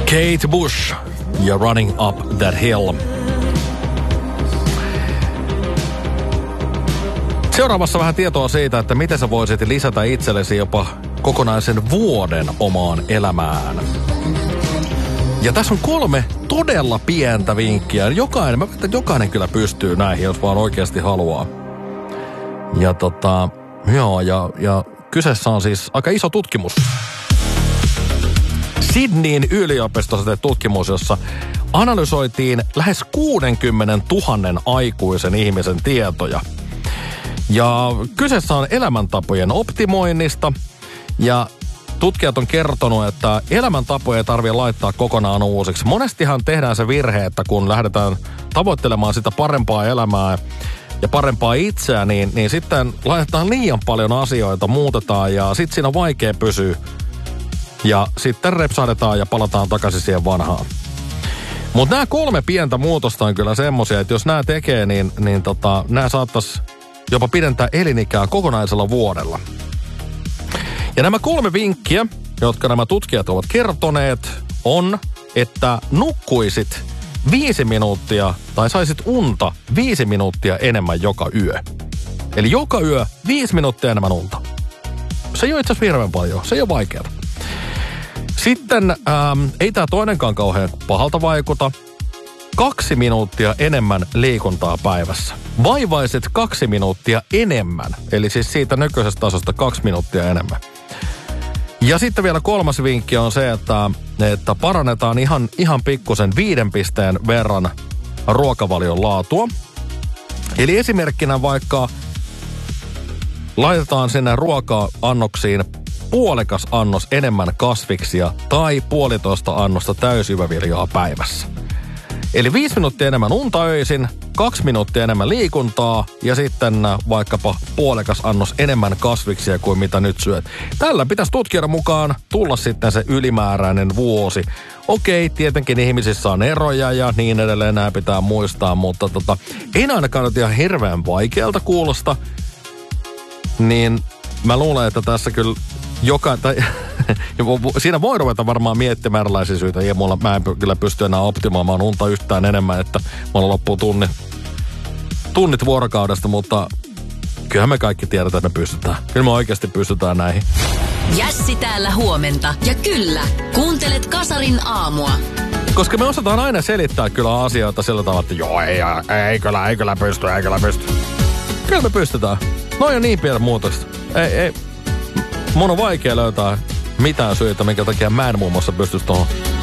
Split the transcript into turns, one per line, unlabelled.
Kate Bush ja Running Up That Hill. Seuraavassa vähän tietoa siitä, että miten sä voisit lisätä itsellesi jopa kokonaisen vuoden omaan elämään. Ja tässä on 3 todella pientä vinkkiä. Jokainen kyllä pystyy näihin, jos vaan oikeasti haluaa. Ja kyseessä on siis aika iso tutkimus. Sydneyn yliopistossa tehty tutkimus, jossa analysoitiin lähes 60 000 aikuisen ihmisen tietoja. Ja kyseessä on elämäntapojen optimoinnista. Ja tutkijat on kertonut, että elämäntapoja ei tarvitse laittaa kokonaan uusiksi. Monestihan tehdään se virhe, että kun lähdetään tavoittelemaan sitä parempaa elämää ja parempaa itseä, niin sitten laitetaan liian paljon asioita, muutetaan ja sitten siinä on vaikea pysyä. Ja sitten repsahdetaan ja palataan takaisin siihen vanhaan. Mutta nämä 3 pientä muutosta on kyllä semmosia, että jos nämä tekee, niin nämä saattaisi jopa pidentää elinikää kokonaisella vuodella. Ja nämä 3 vinkkiä, jotka nämä tutkijat ovat kertoneet, on, että nukkuisit 5 minuuttia tai saisit unta 5 minuuttia enemmän joka yö. Eli joka yö 5 minuuttia enemmän unta. Se ei ole itse asiassa hirveän paljon, se ei ole vaikeaa. Sitten ei tämä toinenkaan kauhean pahalta vaikuta. 2 minuuttia enemmän liikuntaa päivässä. Vaivaiset 2 minuuttia enemmän. Eli siis siitä nykyisestä tasosta 2 minuuttia enemmän. Ja sitten vielä 3. vinkki on se, että parannetaan ihan pikkusen 5 pisteen verran ruokavalion laatua. Eli esimerkkinä vaikka laitetaan sinne ruoka-annoksiin puolikas annos enemmän kasviksia tai 1,5 annosta täysjyväviljaa päivässä. Eli 5 minuuttia enemmän unta öisin, 2 minuuttia enemmän liikuntaa ja sitten vaikkapa puolikas annos enemmän kasviksia kuin mitä nyt syöt. Tällä pitäisi tutkijoiden mukaan tulla sitten se ylimääräinen vuosi. Okei, tietenkin ihmisissä on eroja ja niin edelleen, nämä pitää muistaa, mutta ei ainakaan nyt ihan hirveän vaikealta kuulosta. Niin mä luulen, että tässä kyllä siinä voi ruveta varmaan miettimään erilaisia syitä. Ja mä en kyllä pysty enää optimoimaan unta yhtään enemmän, että mulla loppuu tunnit vuorokaudesta, mutta kyllähän me kaikki tiedetään, että me pystytään. Kyllä me oikeasti pystytään näihin.
Jässi täällä huomenta. Ja kyllä, kuuntelet Kasarin aamua.
Koska me osataan aina selittää kyllä asioita sillä tavalla, että joo, ei kyllä pysty. Kyllä me pystytään. No on niin pienet muutokset. Ei. Mun on vaikea löytää mitään syitä, minkä takia mä en muun muassa pystyisi tuohon